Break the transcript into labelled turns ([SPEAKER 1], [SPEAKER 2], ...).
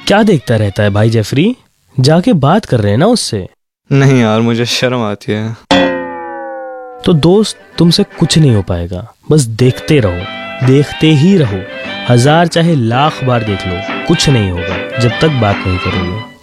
[SPEAKER 1] क्या देखता रहता है भाई जेफरी? जाके बात कर रहे हैं ना उससे।
[SPEAKER 2] नहीं यार, मुझे शर्म आती है।
[SPEAKER 1] तो दोस्त, तुमसे कुछ नहीं हो पाएगा। बस देखते रहो, देखते ही रहो। 1000 चाहे लाख बार देख लो, कुछ नहीं होगा जब तक बात नहीं करोगे।